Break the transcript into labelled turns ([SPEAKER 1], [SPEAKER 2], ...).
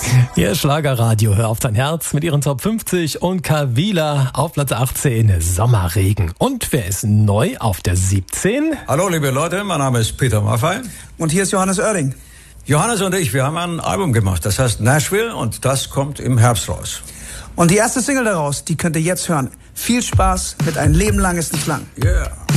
[SPEAKER 1] Ihr Schlagerradio, hör auf dein Herz mit ihren Top 50 und Kavila auf Platz 18, Sommerregen. Und wer ist neu auf der 17?
[SPEAKER 2] Hallo liebe Leute, mein Name ist Peter Maffay.
[SPEAKER 3] Und hier ist Johannes Oerding.
[SPEAKER 2] Johannes und ich, wir haben ein Album gemacht, das heißt Nashville und das kommt im Herbst raus.
[SPEAKER 3] Und die erste Single daraus, die könnt ihr jetzt hören. Viel Spaß mit Ein Leben lang ist nicht lang.
[SPEAKER 2] Yeah.